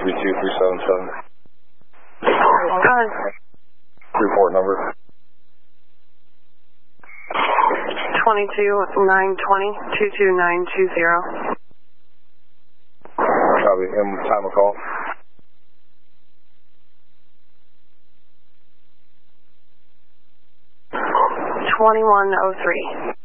32377. Report number. 22-920-22920. Copy. And time of call. 2103.